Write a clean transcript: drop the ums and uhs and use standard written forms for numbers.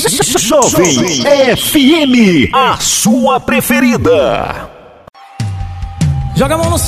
Jovem FM, a sua preferida. Joga a mão no